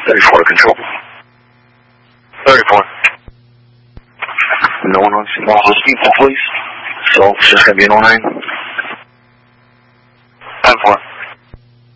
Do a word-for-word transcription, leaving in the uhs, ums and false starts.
thirty-four to control. thirty-four. No one on scene. All those people, please. So, it's just going to be an oh nine. ten four.